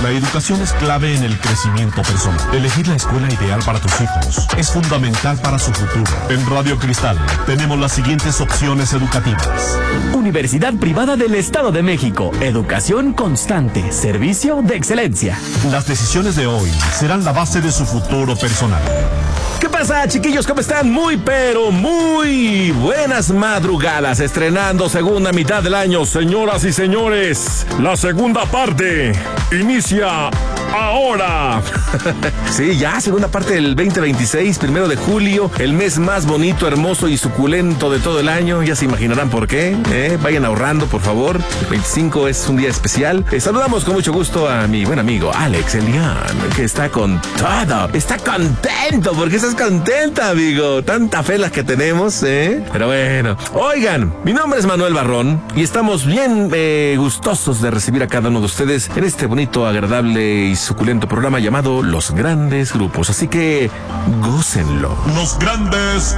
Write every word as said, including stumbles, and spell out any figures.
La educación es clave en el crecimiento personal. Elegir la escuela ideal para tus hijos es fundamental para su futuro. En Radio Cristal tenemos las siguientes opciones educativas. Universidad Privada del Estado de México. Educación constante. Servicio de excelencia. Las decisiones de hoy serán la base de su futuro personal. ¿Qué pasa, chiquillos? ¿Cómo están? Muy, pero muy buenas madrugadas. Estrenando segunda mitad del año, señoras y señores. La segunda parte inicia ahora. Sí, ya, segunda parte del veinte veintiséis, primero de julio, el mes más bonito, hermoso y suculento de todo el año. Ya se imaginarán por qué, ¿eh? Vayan ahorrando, por favor. El veinticinco es un día especial. Eh, saludamos con mucho gusto a mi buen amigo Alex Elian, que está con todo. Está contento. ¿Por qué estás contenta, amigo? Tanta fe las que tenemos, ¿eh? Pero bueno. Oigan, mi nombre es Manuel Barrón y estamos bien eh, gustosos de recibir a cada uno de ustedes en este bonito, agradable y suculento programa llamado Los Grandes Grupos. Así que gócenlo. Los Grandes